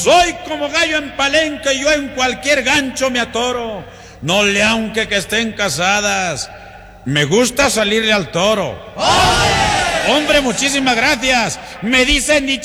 Soy como gallo en palenque, yo en cualquier gancho me atoro. No le aunque que estén casadas, me gusta salirle al toro. ¡Hombre, muchísimas gracias! Me dicen ni